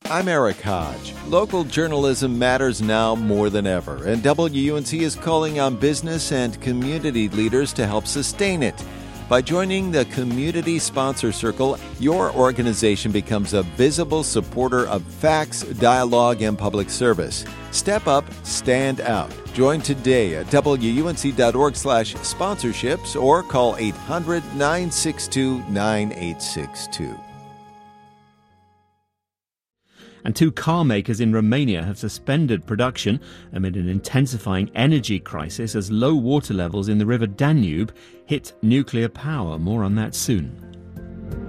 I'm Eric Hodge. Local journalism matters now more than ever, and WUNC is calling on business and community leaders to help sustain it. By joining the Community Sponsor Circle, your organization becomes a visible supporter of facts, dialogue, and public service. Step up, stand out. Join today at WUNC.org/sponsorships or call 800-962-9862. And two car makers in Romania have suspended production amid an intensifying energy crisis as low water levels in the river Danube hit nuclear power. More on that soon.